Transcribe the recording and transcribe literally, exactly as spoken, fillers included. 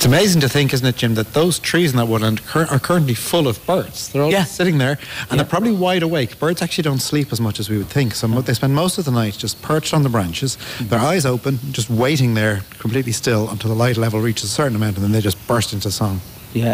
amazing to think, isn't it, Jim, that those trees in that woodland cur- are currently full of birds. They're all Yeah. sitting there, and Yeah. they're probably wide awake. Birds actually don't sleep as much as we would think, so mo- they spend most of the night just perched on the branches, their eyes open, just waiting there completely still until the light level reaches a certain amount, and then they just burst into song.